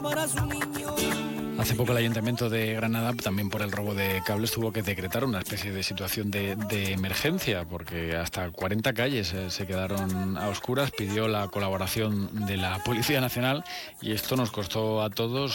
Hace poco el Ayuntamiento de Granada, también por el robo de cables, tuvo que decretar una especie de situación de emergencia, porque hasta 40 calles se quedaron a oscuras. Pidió la colaboración de la Policía Nacional y esto nos costó a todos